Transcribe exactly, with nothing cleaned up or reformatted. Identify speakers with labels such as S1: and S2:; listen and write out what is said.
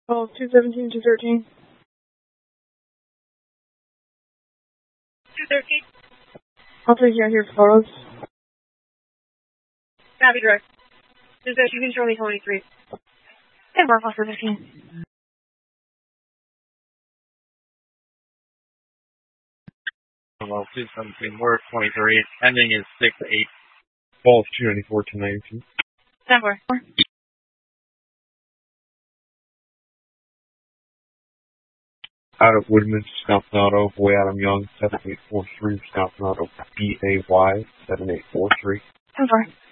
S1: Oh, two seventeen, two thirteen.
S2: two thirteen.
S1: I'll take you out here for photos.
S2: Copy, direct. two thirteen, you can show me twenty-three.
S1: Hey, Mark, for fifteen.
S3: Well, two seventeen, we're twenty-three. Ending is six eight.
S4: Ball two ninety-four, two ninety-two.
S2: Number.
S4: Out of Woodman, Wisconsin Auto, Boy Adam Young, seven eight four three, Wisconsin Auto, B A Y, seven eight four three.
S1: Number.